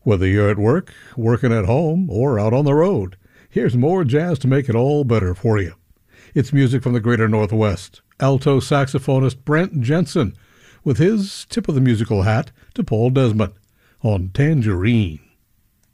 Whether you're at work, working at home, or out on the road, here's more jazz to make it all better for you. It's music from the greater Northwest. Alto saxophonist Brent Jensen with his tip of the musical hat to Paul Desmond on Tangerine.